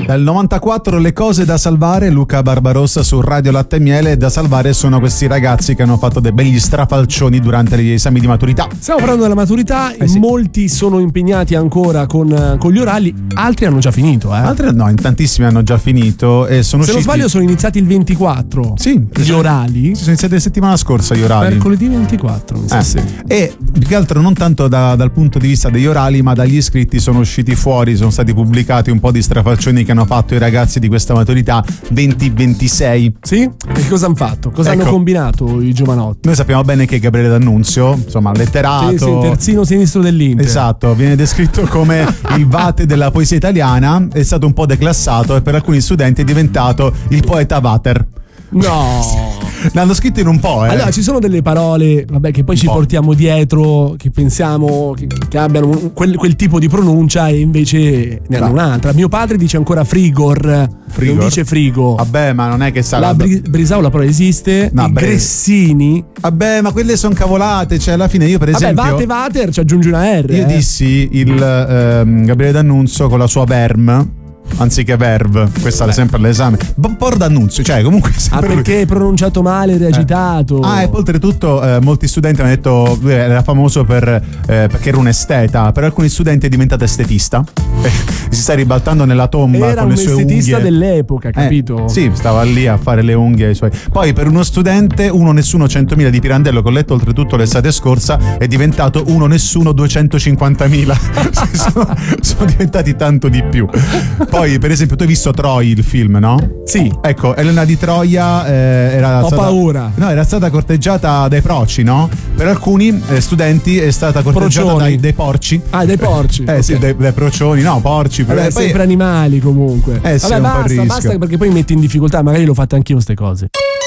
Dal 94 le cose da salvare, Luca Barbarossa su Radio Latte e Miele. Da salvare sono questi ragazzi che hanno fatto dei begli strafalcioni durante gli esami di maturità. Stiamo parlando della maturità, sì. Molti sono impegnati ancora con gli orali, altri hanno già finito. Altri no, in tantissimi hanno già finito e sono Se non sbaglio sono iniziati il 24. Sì, gli orali. Sono iniziati la settimana scorsa gli orali. Mercoledì 24. Sì. E più che altro non tanto dal punto di vista degli orali, ma dagli iscritti sono usciti fuori, sono stati pubblicati un po' di strafalcioni che hanno fatto i ragazzi di questa maturità 2026. Sì? E cosa hanno fatto? Cosa hanno combinato i giovanotti? Noi sappiamo bene che Gabriele D'Annunzio, insomma, letterato, sì, terzino sinistro dell'Inter. Esatto, viene descritto come il Vate della poesia italiana, è stato un po' declassato e per alcuni studenti è diventato il poeta Vater. No. L'hanno scritto in un po', Allora ci sono delle parole, vabbè, che poi ci portiamo dietro, che pensiamo che abbiano quel tipo di pronuncia e invece ne hanno un'altra. Mio padre dice ancora frigor. Non dice frigo. Vabbè, ma non è che sarà. La Brisau la parola esiste. I Gressini. Vabbè, ma quelle sono cavolate. Cioè, alla fine io, per esempio. Vater ci aggiungi una R. Io dissi il Gabriele D'Annunzio con la sua verm anziché verb, questa è sempre all'esame. Por d'annunzio, cioè comunque perché è pronunciato male, reagitato. E poi oltretutto molti studenti hanno detto lui era famoso perché era un esteta. Per alcuni studenti è diventato estetista. Si sta ribaltando nella tomba era con le sue unghie. Era un estetista dell'epoca, capito? Sì, stava lì a fare le unghie ai suoi. Poi per uno studente uno nessuno 100.000 di Pirandello, che ho letto oltretutto l'estate scorsa, è diventato uno nessuno 250.000. sono diventati tanto di più. Poi per esempio tu hai visto Troy, il film, no? Sì. Ecco, Elena di Troia era paura. No, era stata corteggiata dai proci, no? Per alcuni studenti è stata corteggiata dai porci. Dai porci. Okay. Sì, dai procioni, no, porci. Vabbè, sempre animali comunque. Sì, vabbè, basta perché poi metti in difficoltà, magari l'ho fatta anch'io ste cose.